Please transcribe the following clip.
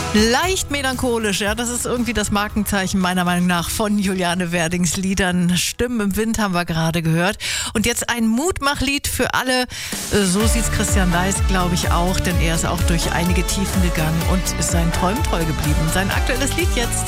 Leicht melancholisch, ja, das ist irgendwie das Markenzeichen meiner Meinung nach von Juliane Werdings Liedern. Stimmen im Wind haben wir gerade gehört. Und jetzt ein Mutmachlied für alle. So sieht's Christian Leis, glaube ich, auch, denn er ist auch durch einige Tiefen gegangen und ist seinen Träumen treu geblieben. Sein aktuelles Lied jetzt.